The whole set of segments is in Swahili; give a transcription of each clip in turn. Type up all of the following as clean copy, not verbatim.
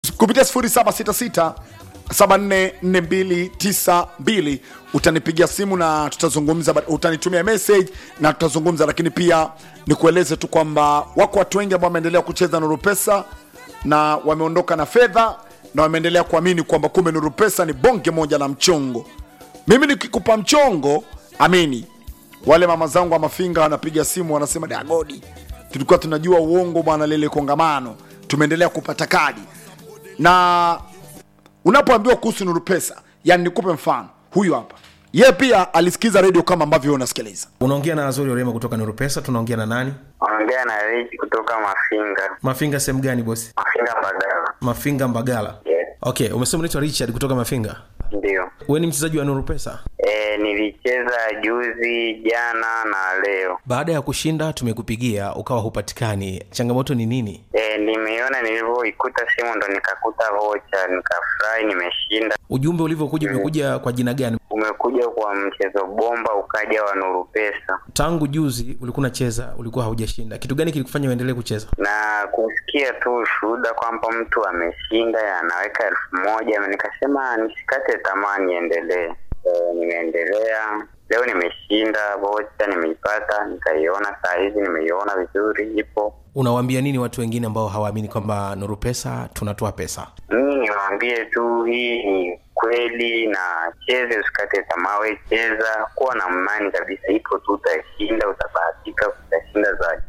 kupitia 0766 744292 utanipigia simu na tutazungumza, utanitumia message na tutazungumza. Lakini pia nikueleze tu kwamba wako watu wengi ambao wameendelea kucheza Nuru Pesa na wameondoka na fedha na wameendelea kuamini kwamba kumbe Nuru Pesa ni bonge moja la mchongo. Mimi nikikupa mchongo, amini. Wale mama zangu wa Mafinga wanapiga simu wanasema Dagodi, tulikuwa tunajua uongo bwana, lile kongamano tumeendelea kupata kadi. Na unapoambiwa kuhusu Nuru Pesa, yani nikupe mfano, huyu hapa yeye pia alisikiza radio kama ambavyo unasikiliza. Unaongea na Azori Orema kutoka Nuru Pesa. Tunaongea na nani? Unaongea na Rich kutoka Mafinga. Mafinga sehemu gani bosi? Mafinga Mbagala. Mafinga Mbagala. Yes. Okay, umesema unaitwa Richard kutoka Mafinga. Ndio. Wewe ni mchezaji wa Nuru Pesa? Nilicheza juzi, jana na leo. Baada ya kushinda tumekupigia ukawa hupatikani. Changamoto ni nini? Nimeona nilivyoikuta simu ndo nikakuta vocha, nikafurahi, nimeshinda. Ujumbe ulivyokuja umekuja kwa jina gani? Umekuja kwa mchezo bomba, ukaja wa Nuru Pesa. Tangu juzi ulikuwa unacheza, ulikuwa haujashinda. Kitu gani kilikufanya uendelee kucheza? Na kusikia tu ushuhuda kwamba mtu ameshinda anaweka 1000, nikasema nisikate tamaa, niendelee. Nimeendelea. Leo nimeshinda vocha, nimeipata, nikaiona saa hizi, nimeiona vizuri, ipo. Unawaambia nini watu wengine ambao hawaamini kwamba Nuru Pesa tunatoa pesa? Mimi niwaambie tu hii ni kweli, na cheze, usikate tamaa, wewe cheza, kuwa na imani kabisa, ipo tu, utashinda, utabahatika, utashinda zaidi.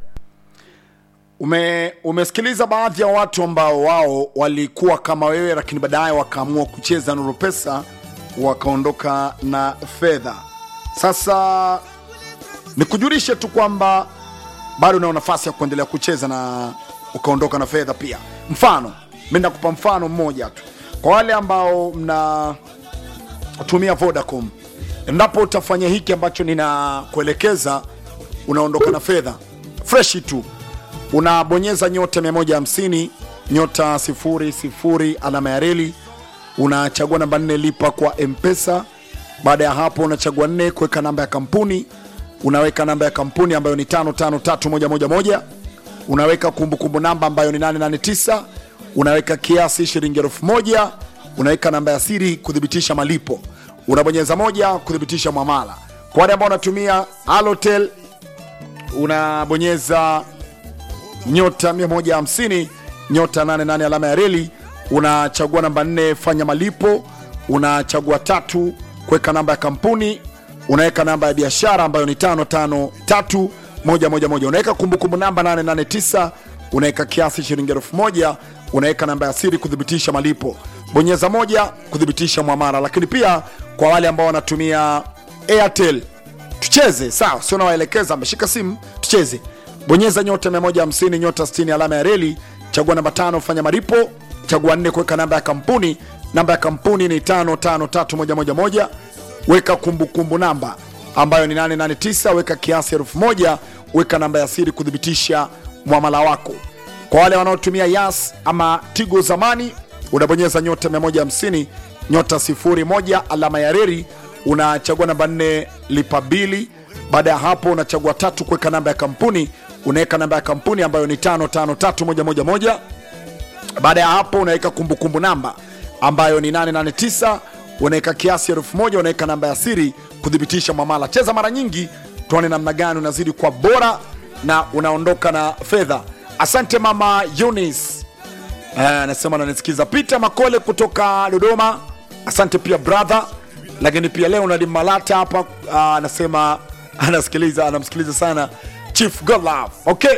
Umesikiliza baadhi ya watu ambao wao walikuwa kama wewe, lakini baadaye wakaamua kucheza Nuru Pesa wakaondoka na fedha. Sasa nikujulishe tu kwamba bado una nafasi ya kuendelea kucheza na ukaondoka na fedha pia. Mfano, mimi nakupa mfano mmoja tu. Kwa wale ambao mnatumia Vodacom, endapo utafanya hiki ambacho ninakuelekeza, unaondoka na fedha fresh tu. Unabonyeza nyota 150 nyota 00 alama ya reli, unachagua namba 4 lipa kwa M-Pesa. Baada ya hapo unachagua 4 kuweka namba ya kampuni. Unaweka namba ya kampuni ambayo ni 553111. Unaweka kumbukumbu namba ambayo ni 889. Unaweka kiasi shilingi 1000. Unaweka namba ya siri kudhibitisha malipo. Unabonyeza 1 kudhibitisha muamala. Kwa wale ambao wanatumia Halotel, unabonyeza nyota 150 nyota 88 alama ya reli, unachagua namba 4 fanya malipo. Unachagua 3 kuweka namba ya kampuni. Unaweka namba ya biashara ambayo ni 553111. Unaweka kumbukumbu namba 889. Unaweka kiasi shilingi 1000. Unaweka namba ya siri kudhibitisha malipo. Bonyeza 1 kudhibitisha muamala. Lakini pia kwa wale ambao wanatumia Airtel, tucheze sawa, sio nawaelekeza, ameshika simu, tucheze. Bonyeza nyota 150 nyota 60 alama ya reli, chagua namba 5 fanya malipo. Chagua 4 kuweka namba ya kampuni. Namba ya kampuni ni 553111. Weka kumbukumbu namba ambayo ni 889. Weka kiasi 1000. Weka namba ya siri kudhibitisha muamala wako. Kwa wale wanaotumia Yas ama Tigo zamani, unabonyeza nyota 150 nyota 01 alama ya reli, unachagua namba 4 lipa bili. Baada ya hapo unachagua 3 kuweka namba ya kampuni. Unaweka namba ya kampuni ambayo ni 553111. Baada ya hapo unaweka kumbukumbu namba ambayo ni 889. Unaweka kiasi 1000. Unaweka namba ya siri kudhibitisha muamala. Cheza mara nyingi, tuone namna gani unazidi kwa bora na unaondoka na fedha. Asante mama Eunice, anasema ananisikiza. Peter Makole kutoka Dodoma, asante pia brother. Lakini pia leo Nadim Malata hapa anasema anamsikiliza sana Chief God Love. Okay,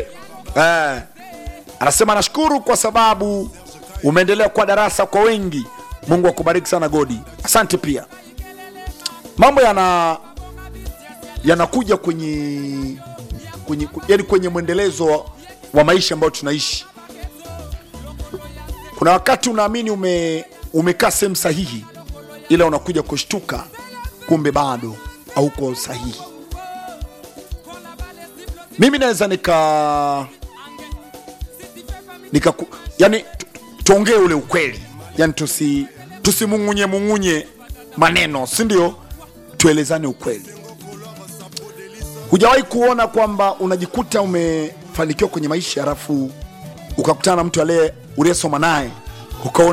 anasema nashukuru kwa sababu umeendelea kwa darasa kwa wengi. Mungu akubariki sana Godi. Asante pia. Mambo yanakuja kwenye mwendelezo wa maisha ambayo tunaishi. Kuna wakati unaamini umekaa sehemu sahihi, ila unakuja kushtuka kumbe bado hauko sahihi. Mimi naweza yani tuongee ule ukweli. Yani tusimungunye maneno, si ndio? Tuelezane ukweli. Hujawahi kuona kwamba unajikuta umefanikiwa kwenye maisha, halafu ukakutana na mtu uliyesoma naye ukaona